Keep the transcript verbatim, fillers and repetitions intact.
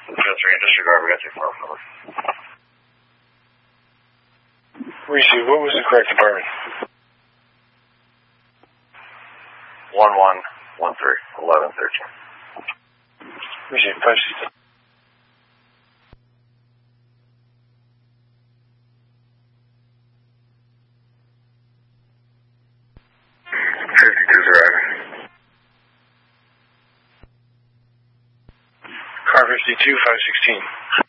three and disregard, we got two far number. Receive, what was the correct department? one one one three, eleven thirteen. Receive, five sixteen. fifty-two's arriving. Car fifty-two, five sixteen.